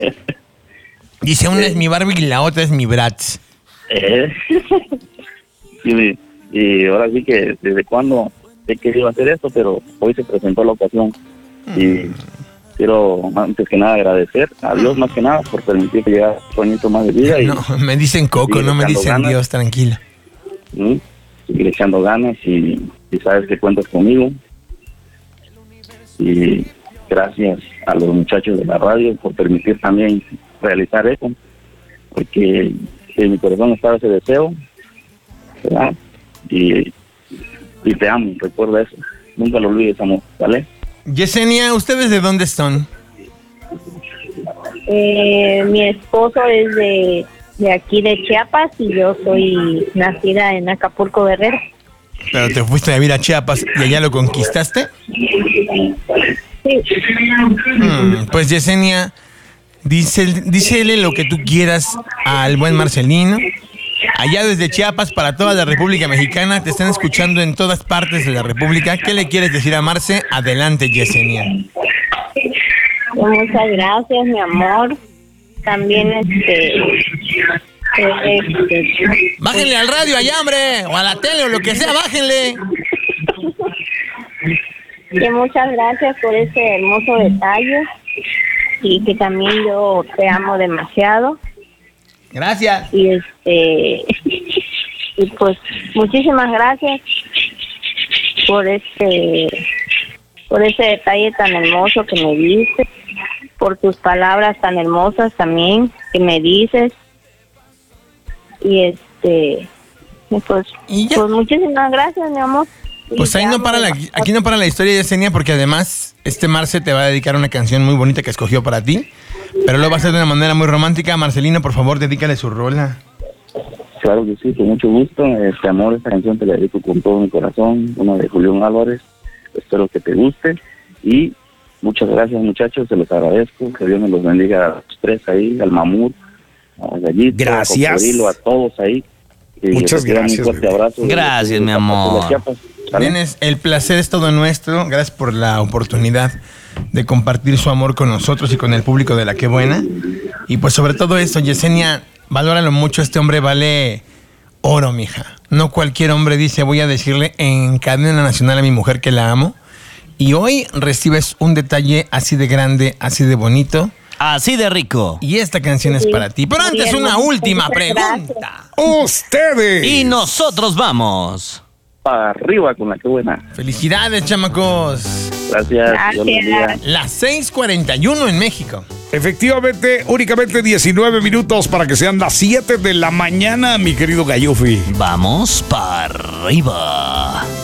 Dice, una es mi Barbie y la otra es mi Bratz. Y ahora sí que desde cuando he querido hacer esto, pero hoy se presentó la ocasión. Y quiero antes que nada agradecer a Dios más que nada por permitir que llegara un añito más de vida. No, me dicen Coco, no me dicen ganas. Dios, tranquila. Seguir echando ganas y sabes que cuentas conmigo. Y gracias a los muchachos de la radio por permitir también realizar eso, porque en mi corazón estaba ese deseo, ¿verdad? Y te amo, recuerda eso, nunca lo olvides, amor, ¿vale? Yesenia, ¿ustedes de dónde son? Mi esposo es de aquí de Chiapas y yo soy nacida en Acapulco, Guerrero. ¿Pero te fuiste a vivir a Chiapas y allá lo conquistaste? Sí. Pues Yesenia, dícele lo que tú quieras al buen Marcelino. Allá desde Chiapas para toda la República Mexicana, te están escuchando en todas partes de la República. ¿Qué le quieres decir a Marce? Adelante, Yesenia. Muchas gracias, mi amor. También bájenle al radio allá, hombre, o a la tele o lo que sea, bájenle. Que muchas gracias por ese hermoso detalle y que también yo te amo demasiado. Gracias. Y y pues muchísimas gracias por ese detalle tan hermoso que me dices, por tus palabras tan hermosas también que me dices. Y pues muchísimas gracias, mi amor. Pues ahí aquí no para la historia, Yesenia, porque además Marce te va a dedicar una canción muy bonita que escogió para ti, pero lo va a hacer de una manera muy romántica. Marcelino, por favor, dedícale su rola. Claro que sí, con mucho gusto. Amor, esta canción te la dedico con todo mi corazón, una de Julián Álvarez. Espero que te guste y muchas gracias, muchachos, se los agradezco. Que Dios me los bendiga a los tres ahí, al Mamut, a Gallito, gracias. A Cocodrilo, a todos ahí. Muchas gracias. Un fuerte abrazo. Gracias, mi amor. Tienes el placer, es todo nuestro. Gracias por la oportunidad de compartir su amor con nosotros y con el público de La Qué Buena. Y pues sobre todo esto, Yesenia, valóralo mucho. Este hombre vale oro, mija. No cualquier hombre dice, voy a decirle en cadena nacional a mi mujer que la amo. Y hoy recibes un detalle así de grande, así de bonito, así de rico. Y esta canción es para ti. Pero antes una última pregunta. Ustedes. Y nosotros vamos para arriba con La Qué Buena. Felicidades, chamacos. Gracias. Las 6:41 en México. Efectivamente, únicamente 19 minutos para que sean las 7 de la mañana, mi querido Gallufi. Vamos para arriba.